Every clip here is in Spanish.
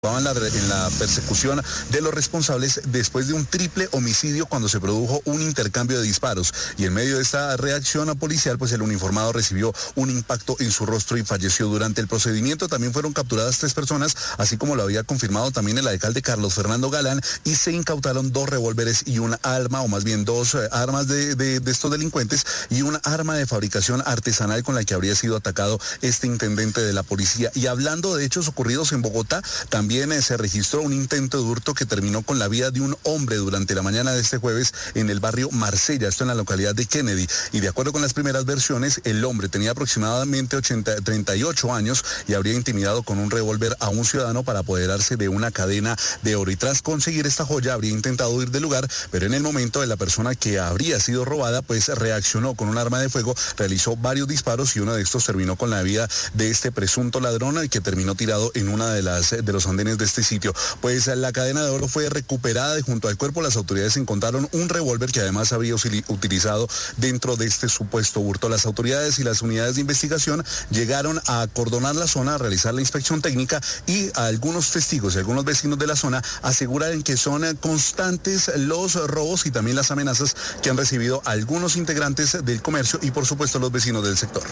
en la persecución de los responsables después de un triple homicidio cuando se produjo un intercambio de disparos. Y en medio de esta reacción policial, pues el uniformado recibió un impacto en su rostro y falleció. Durante el procedimiento también fueron capturadas 3 personas, así como lo había confirmado también el alcalde Carlos Fernando Galán, y se incautaron 2 revólveres y un arma, o más bien 2 armas de estos delincuentes, y una arma de fabricación artesanal con la que habría sido atacado este intendente de la policía. Y hablando de hechos ocurridos en Bogotá, también se registró un intento de hurto que terminó con la vida de un hombre durante la mañana de este jueves en el barrio Marsella, esto en la localidad de Kennedy. Y de acuerdo con las primeras versiones, el hombre tenía aproximadamente 38 años y habría intimidado con un revólver a un ciudadano para apoderarse de una cadena de oro. Y tras conseguir esta joya, habría intentado huir del lugar, pero en el momento de la persona que habría sido robada, pues reaccionó con un arma de fuego, realizó varios disparos y uno de estos terminó con la vida de este presunto ladrón, que terminó tirado en una de los andenes de este sitio. Pues la cadena de oro fue recuperada y junto al cuerpo las autoridades encontraron un revólver que además habría utilizado dentro de este supuesto hurto. Las autoridades y las unidades de investigación llegaron a acordonar la zona, a realizar la inspección técnica, y algunos testigos y algunos vecinos de la zona aseguran que son constantes los robos y también las amenazas que han recibido algunos integrantes del comercio y por supuesto los vecinos del sector.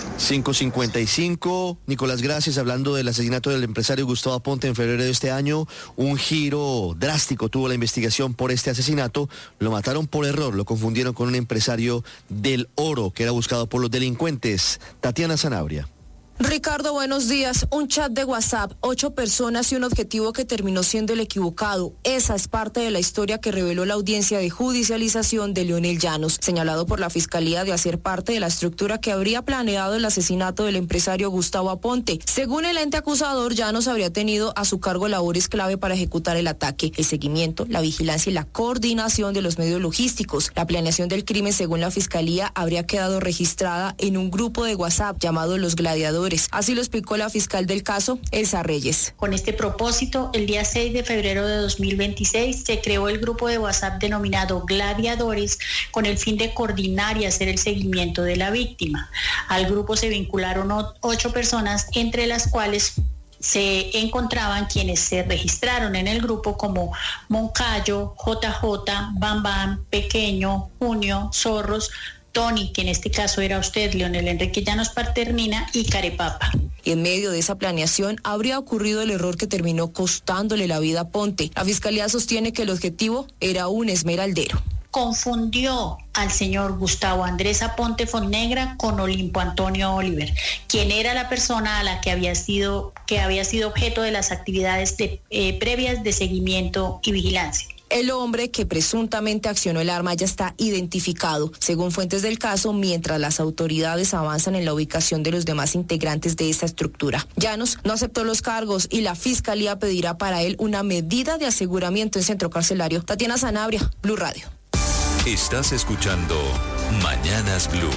5:55, Nicolás, gracias. Hablando del asesinato del empresario Gustavo Aponte en febrero de este año, un giro drástico tuvo la investigación por este asesinato. Lo mataron por error, lo confundieron con un empresario del oro que era buscado por los delincuentes. Tatiana Sanabria. Ricardo, buenos días. Un chat de WhatsApp, 8 personas y un objetivo que terminó siendo el equivocado. Esa es parte de la historia que reveló la audiencia de judicialización de Leonel Llanos, señalado por la Fiscalía de hacer parte de la estructura que habría planeado el asesinato del empresario Gustavo Aponte. Según el ente acusador, Llanos habría tenido a su cargo labores clave para ejecutar el ataque: el seguimiento, la vigilancia y la coordinación de los medios logísticos. La planeación del crimen, según la Fiscalía, habría quedado registrada en un grupo de WhatsApp llamado Los Gladiadores. Así lo explicó la fiscal del caso, Elsa Reyes. Con este propósito, el día 6 de febrero de 2026 se creó el grupo de WhatsApp denominado Gladiadores con el fin de coordinar y hacer el seguimiento de la víctima. Al grupo se vincularon 8 personas, entre las cuales se encontraban quienes se registraron en el grupo como Moncayo, JJ, Bam Bam, Pequeño, Junio, Zorros, Tony, que en este caso era usted, Leonel Enrique Llanos Paternina, y Carepapa. Y en medio de esa planeación habría ocurrido el error que terminó costándole la vida a Aponte. La Fiscalía sostiene que el objetivo era un esmeraldero. Confundió al señor Gustavo Andrés Aponte Fonnegra con Olimpo Antonio Oliver, quien era la persona a la que había sido objeto de las actividades previas de seguimiento y vigilancia. El hombre que presuntamente accionó el arma ya está identificado, según fuentes del caso, mientras las autoridades avanzan en la ubicación de los demás integrantes de esta estructura. Llanos no aceptó los cargos y la Fiscalía pedirá para él una medida de aseguramiento en centro carcelario. Tatiana Sanabria, Blue Radio. Estás escuchando Mañanas Blue.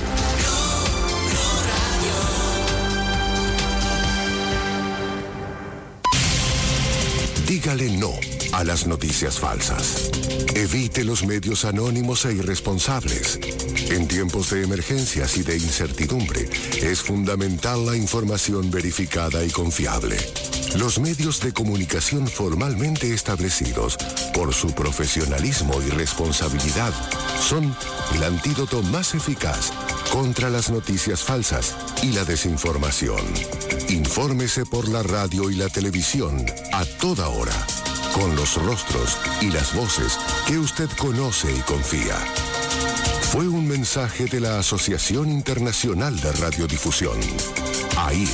Dígale no a las noticias falsas. Evite los medios anónimos e irresponsables. En tiempos de emergencias y de incertidumbre, es fundamental la información verificada y confiable. Los medios de comunicación formalmente establecidos por su profesionalismo y responsabilidad son el antídoto más eficaz contra las noticias falsas y la desinformación. Infórmese por la radio y la televisión a toda hora, con los rostros y las voces que usted conoce y confía. Fue un mensaje de la Asociación Internacional de Radiodifusión, AIR.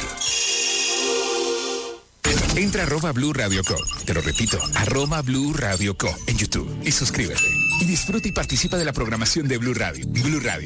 Entra a @Blue Radio Co. Te lo repito, @Blue Radio Co. en YouTube y suscríbete. Y disfruta y participa de la programación de Blue Radio. Blue Radio,